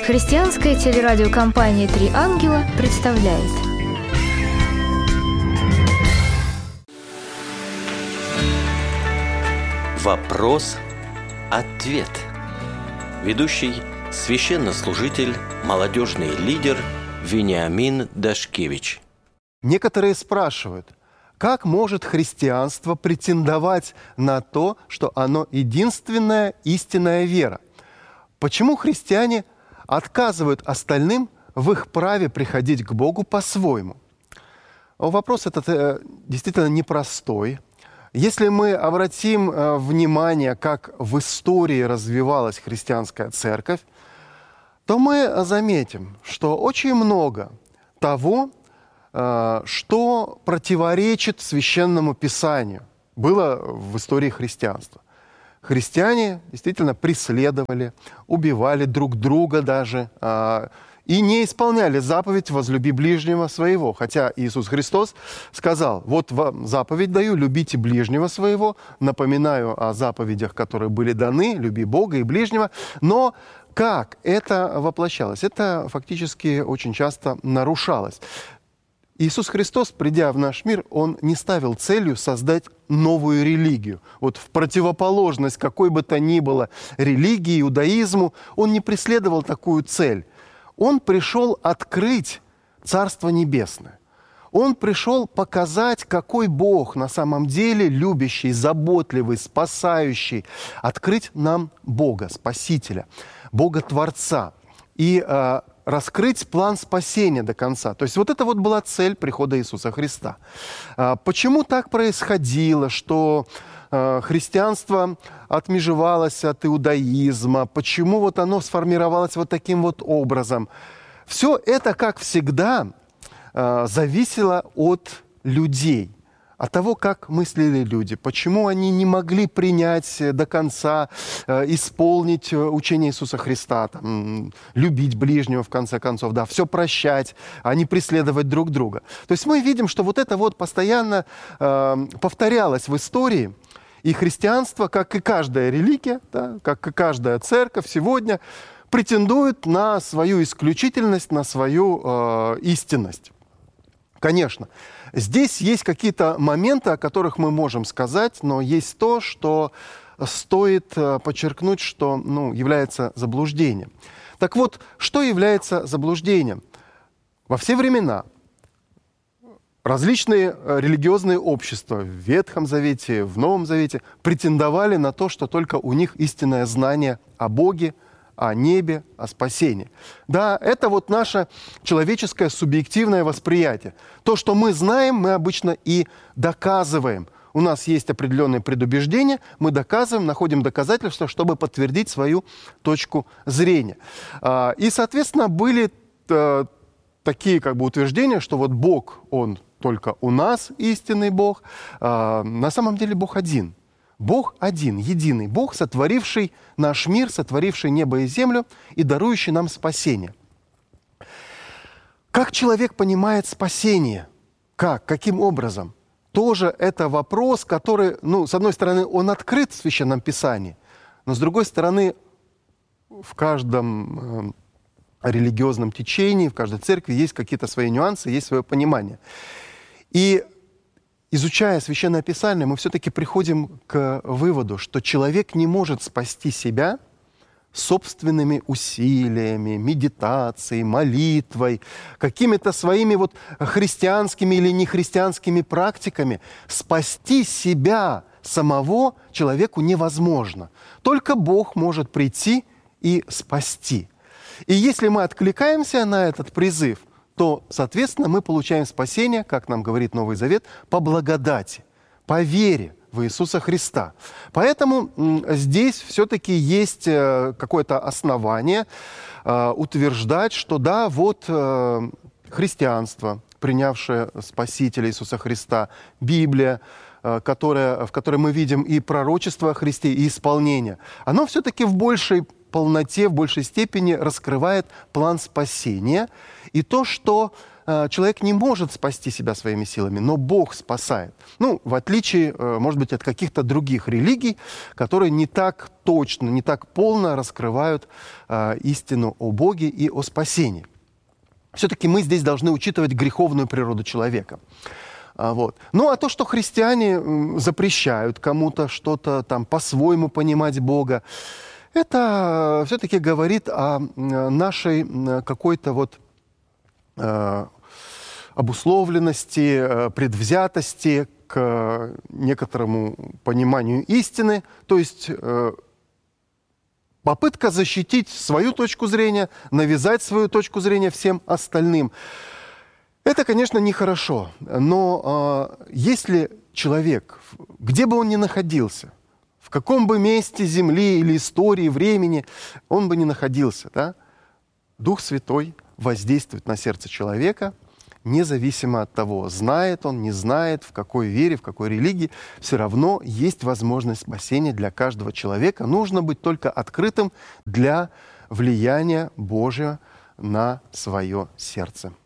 Христианская телерадиокомпания «Три ангела» представляет. Вопрос-ответ. Ведущий священнослужитель, молодежный лидер Вениамин Дашкевич. Некоторые спрашивают, как может христианство претендовать на то, что оно единственная истинная вера? Почему христиане отказывают остальным в их праве приходить к Богу по-своему? Вопрос этот действительно непростой. Если мы обратим внимание, как в истории развивалась христианская церковь, то мы заметим, что очень много того, что противоречит Священному Писанию, было в истории христианства. Христиане действительно преследовали, убивали друг друга даже, и не исполняли заповедь «возлюби ближнего своего». Хотя Иисус Христос сказал: «Вот вам заповедь даю, любите ближнего своего». Напоминаю о заповедях, которые были даны: «Люби Бога и ближнего». Но как это воплощалось? Это фактически очень часто нарушалось. Иисус Христос, придя в наш мир, Он не ставил целью создать новую религию. Вот в противоположность какой бы то ни было религии, иудаизму, Он не преследовал такую цель. Он пришел открыть Царство Небесное. Он пришел показать, какой Бог на самом деле любящий, заботливый, спасающий. Открыть нам Бога, Спасителя, Бога Творца. И раскрыть план спасения до конца. То есть вот это вот была цель прихода Иисуса Христа. Почему так происходило, что христианство отмежевалось от иудаизма? Почему вот оно сформировалось вот таким вот образом? Все это, как всегда, зависело от людей, от того, как мыслили люди, почему они не могли принять до конца, исполнить учение Иисуса Христа, любить ближнего, в конце концов, да, все прощать, а не преследовать друг друга. То есть мы видим, что вот это вот постоянно повторялось в истории, и христианство, как и каждая религия, да, как и каждая церковь сегодня, претендует на свою исключительность, на свою истинность. Конечно, здесь есть какие-то моменты, о которых мы можем сказать, но есть то, что стоит подчеркнуть, что является заблуждением. Так вот, что является заблуждением? Во все времена различные религиозные общества в Ветхом Завете, в Новом Завете претендовали на то, что только у них истинное знание о Боге, о небе, о спасении. Да, это вот наше человеческое субъективное восприятие. То, что мы знаем, мы обычно и доказываем. У нас есть определенные предубеждения, мы доказываем, находим доказательства, чтобы подтвердить свою точку зрения. И, соответственно, были такие утверждения, что вот Бог, Он только у нас истинный Бог. На самом деле Бог один. Бог один, единый Бог, сотворивший наш мир, сотворивший небо и землю и дарующий нам спасение. Как человек понимает спасение? Как? Каким образом? Тоже это вопрос, который, с одной стороны, он открыт в Священном Писании, но с другой стороны, в каждом религиозном течении, в каждой церкви есть какие-то свои нюансы, есть свое понимание. И изучая Священное Писание, мы все-таки приходим к выводу, что человек не может спасти себя собственными усилиями, медитацией, молитвой, какими-то своими христианскими или нехристианскими практиками. Спасти себя самого человеку невозможно. Только Бог может прийти и спасти. И если мы откликаемся на этот призыв, то, соответственно, мы получаем спасение, как нам говорит Новый Завет, по благодати, по вере в Иисуса Христа. Поэтому здесь все-таки есть какое-то основание утверждать, что да, христианство, принявшее Спасителя Иисуса Христа, Библия, в которой мы видим и пророчество о Христе, и исполнение, оно все-таки в большей полноте, в большей степени раскрывает план спасения и то, что человек не может спасти себя своими силами, но Бог спасает. Ну, в отличие, может быть, от каких-то других религий, которые не так точно, не так полно раскрывают истину о Боге и о спасении. Все-таки мы здесь должны учитывать греховную природу человека. Вот. Ну, а то, что христиане запрещают кому-то что-то там по-своему понимать Бога, это все-таки говорит о нашей какой-то вот обусловленности, предвзятости к некоторому пониманию истины, то есть попытка защитить свою точку зрения, навязать свою точку зрения всем остальным. Это, конечно, нехорошо, но если человек, где бы он ни находился, в каком бы месте земли или истории, времени он бы ни находился, да, Дух Святой воздействует на сердце человека, независимо от того, знает он, не знает, в какой вере, в какой религии, все равно есть возможность спасения для каждого человека. Нужно быть только открытым для влияния Божия на свое сердце.